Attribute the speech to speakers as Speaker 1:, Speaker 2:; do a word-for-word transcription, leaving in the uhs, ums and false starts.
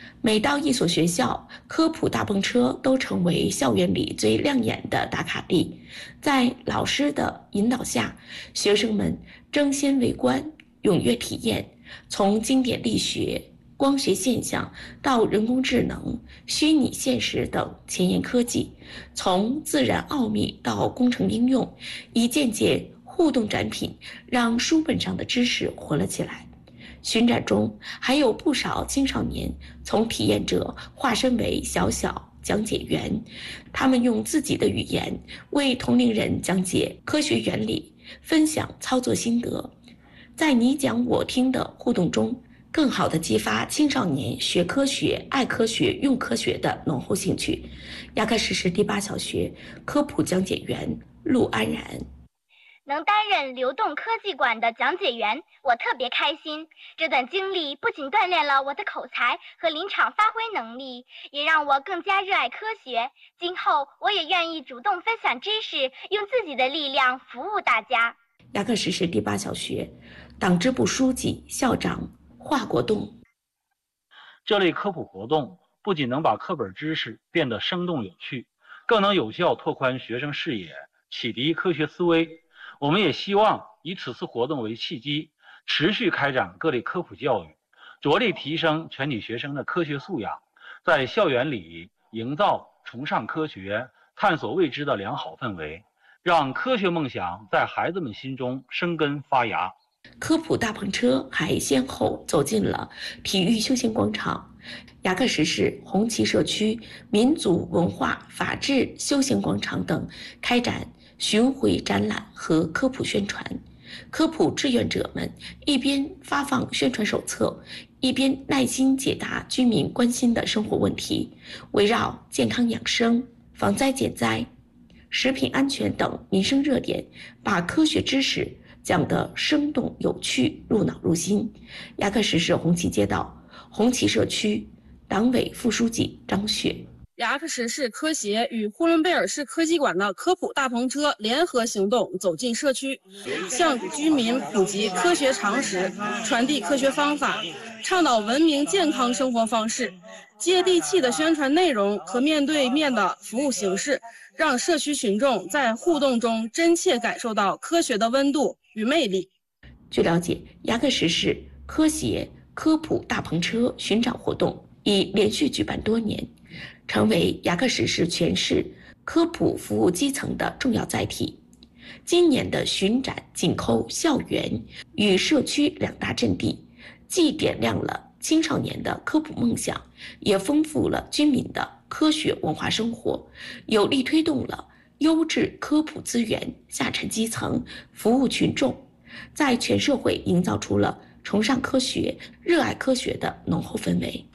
Speaker 1: 每到一所学校，科普大篷车都成为校园里最亮眼的打卡地。在老师的引导下，学生们争先围观，踊跃体验，从经典力学、光学现象到人工智能、虚拟现实等前沿科技，从自然奥秘到工程应用，一件件互动展品让书本上的知识活了起来。巡展中还有不少青少年从体验者化身为小小讲解员，他们用自己的语言为同龄人讲解科学原理，分享操作心得，在你讲我听的互动中，更好地激发青少年学科学、爱科学、用科学的浓厚兴趣。牙科实施第八小学科普讲解员陆安然。
Speaker 2: 能担任流动科技馆的讲解员，我特别开心。这段经历不仅锻炼了我的口才和临场发挥能力，也让我更加热爱科学。今后我也愿意主动分享知识，用自己的力量服务大家。
Speaker 1: 牙科实施第八小学党支部书记、校长华国栋。
Speaker 3: 这类科普活动不仅能把课本知识变得生动有趣，更能有效拓宽学生视野，启迪科学思维。我们也希望以此次活动为契机，持续开展各类科普教育，着力提升全体学生的科学素养，在校园里营造崇尚科学、探索未知的良好氛围，让科学梦想在孩子们心中生根发芽。
Speaker 1: 科普大篷车还先后走进了体育休闲广场、牙科实施红旗社区民族文化法治休闲广场等，开展巡回展览和科普宣传。科普志愿者们一边发放宣传手册，一边耐心解答居民关心的生活问题，围绕健康养生、防灾减灾、食品安全等民生热点，把科学知识讲得生动有趣、入脑入心。牙科实施红旗街道红旗社区党委副书记张雪。
Speaker 4: 牙科实施科协与呼伦贝尔市科技馆的科普大篷车联合行动走进社区，向居民普及科学常识，传递科学方法，倡导文明健康生活方式。接地气的宣传内容和面对面的服务形式，让社区群众在互动中真切感受到科学的温度与魅力。
Speaker 1: 据了解，牙科实施科协科普大篷车巡展活动已连续举办多年，成为牙科实施全市科普服务基层的重要载体。今年的巡展紧扣校园与社区两大阵地，既点亮了青少年的科普梦想，也丰富了居民的科学文化生活，有力推动了优质科普资源下沉基层，服务群众，在全社会营造出了崇尚科学、热爱科学的浓厚氛围。